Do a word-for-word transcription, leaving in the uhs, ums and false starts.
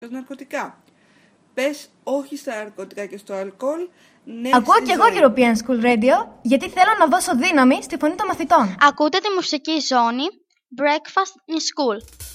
ναρκωτικά. Πες όχι στα ναρκωτικά και στο αλκοόλ. Ναι. Ακούω κι εγώ European School Radio, γιατί θέλω να δώσω δύναμη στη φωνή των μαθητών. Ακούτε τη μουσική ζώνη Breakfast in School.